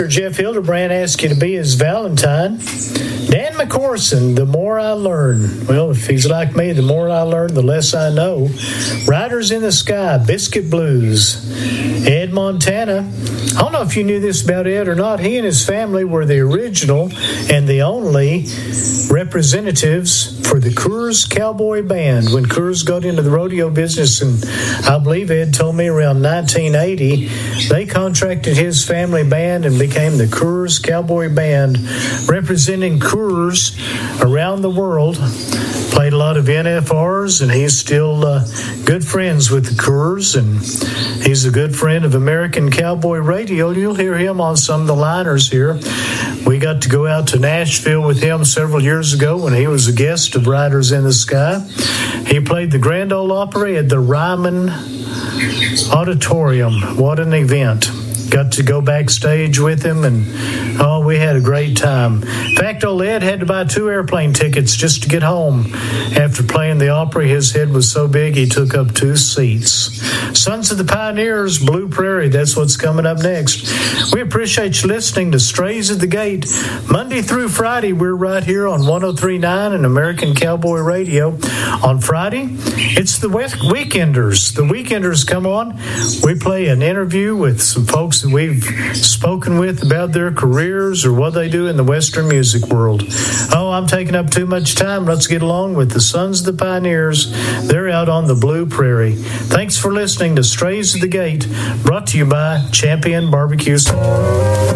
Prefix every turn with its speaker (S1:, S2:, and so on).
S1: Dr. Jeff Hildebrand asked you to be his Valentine. Dan McCorson, The More I Learn. Well, if he's like me, the more I learn, the less I know. Riders in the Sky, Biscuit Blues. Ed Montana. I don't know if you knew this about Ed or not. He and his family were the original and the only representatives for the Coors Cowboy Band when Coors got into the rodeo business, and I believe Ed told me around 1980 they contracted his family band and became the Coors Cowboy Band, representing Coors around the world. Played a lot of NFRs, and he's still good friends with the Coors, and he's a good friend of American Cowboy Radio. You'll hear him on some of the liners here. We got to go out to Nashville with him several years ago when he was a guest of Riders in the Sky. He played the Grand Ole Opry at the Ryman Auditorium. What an event. Got to go backstage with him, and we had a great time. In fact, old Ed had to buy 2 airplane tickets just to get home. After playing the Opry, his head was so big he took up 2 seats. Sons of the Pioneers, Blue Prairie, that's what's coming up next. We appreciate you listening to Strays at the Gate. Monday through Friday, we're right here on 103.9 and American Cowboy Radio. On Friday, it's the Weekenders. The Weekenders come on. We play an interview with some folks that we've spoken with about their careers or what they do in the Western music world. I'm taking up too much time. Let's get along with the Sons of the Pioneers. They're out on the Blue Prairie. Thanks for listening to Strays at the Gate, brought to you by Champion Barbecue.